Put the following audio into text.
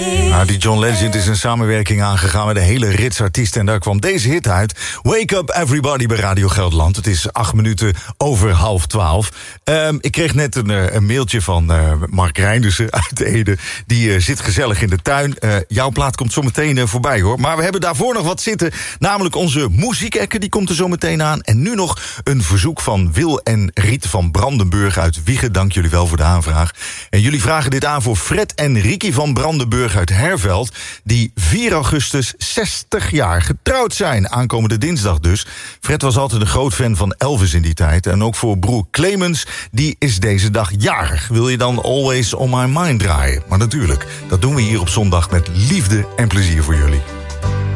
Nou, die John Legend is een samenwerking aangegaan met een hele rits artiesten. En daar kwam deze hit uit. Wake Up Everybody bij Radio Gelderland. Het is 8 minuten over 11:30. Ik kreeg net een mailtje van Mark Reindersen uit Ede. Die zit gezellig in de tuin. Jouw plaat komt zo meteen voorbij, hoor. Maar we hebben daarvoor nog wat zitten. Namelijk onze muziekekke, die komt er zo meteen aan. En nu nog een verzoek van Wil en Riet van Brandenburg uit Wiegen. Dank jullie wel voor de aanvraag. En jullie vragen dit aan voor Fred en Ricky van Brandenburg uit Herveld, die 4 augustus 60 jaar getrouwd zijn. Aankomende dinsdag dus. Fred was altijd een groot fan van Elvis in die tijd. En ook voor broer Clemens, die is deze dag jarig. Wil je dan Always On My Mind draaien? Maar natuurlijk, dat doen we hier op zondag met liefde en plezier voor jullie.